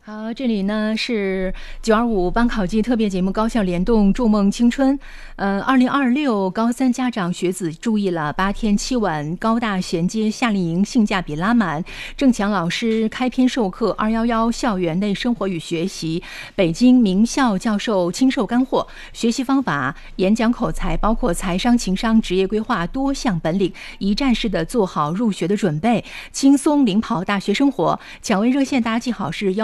好，这里呢是925班考季特别节目高校联动筑梦青春。2026高三家长学子注意了，8天7晚高大衔接夏令营性价比拉满，郑强老师开篇授课211校园内生活与学习，北京名校教授亲授干货，学习方法、演讲口才，包括财商、情商、职业规划多项本领，一站式的做好入学的准备，轻松领跑大学生活。抢位热线大家记好是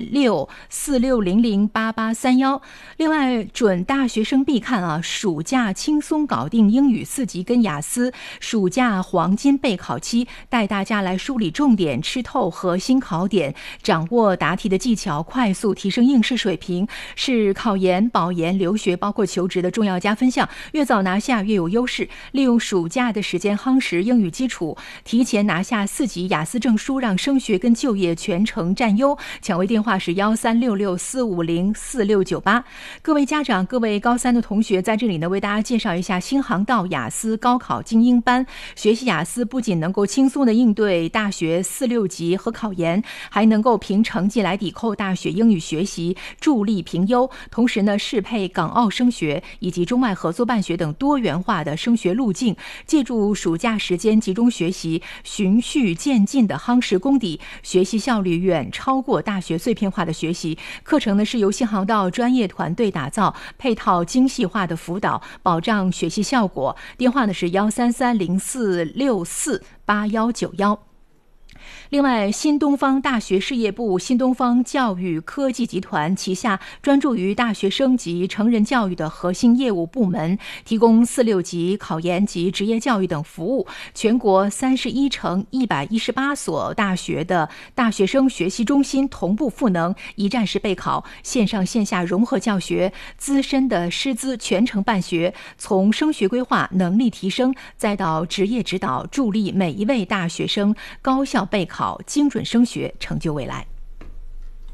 18646008831。另外，准大学生必看啊，暑假轻松搞定英语4级跟雅思，暑假黄金备考期，带大家来梳理重点，吃透核心考点，掌握答题的技巧，快速提升应试水平，是考研、保研、留学包括求职的重要加分项。越早拿下越有优势，利用暑假的时间夯实英语基础，提前拿下4级雅思证书，让升学跟就业全程占优。抢位电话是13664504698。各位家长、各位高3的同学，在这里呢，为大家介绍一下新航道雅思高考精英班。学习雅思不仅能够轻松的应对大学4、6级和考研，还能够凭成绩来抵扣大学英语学习，助力评优。同时呢，适配港澳升学以及中外合作办学等多元化的升学路径，借助暑假时间集中学习，循序渐进的夯实功底，学习效率远超过大学碎片化的学习。课程呢是由新航道专业团队打造，配套精细化的辅导，保障学习效果。电话呢是13304648191。另外，新东方大学事业部、新东方教育科技集团旗下专注于大学生及成人教育的核心业务部门，提供4、6级考研及职业教育等服务。全国31城118所大学的大学生学习中心同步赋能，一站式备考，线上线下融合教学，资深的师资全程办学，从升学规划、能力提升，再到职业指导，助力每一位大学生高效备考，精准升学，成就未来。